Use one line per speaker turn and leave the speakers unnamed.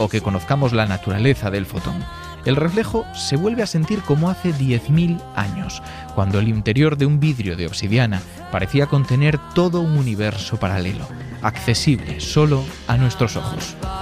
o que conozcamos la naturaleza del fotón. El reflejo se vuelve a sentir como hace 10.000 años, cuando el interior de un vidrio de obsidiana parecía contener todo un universo paralelo, accesible solo a nuestros ojos.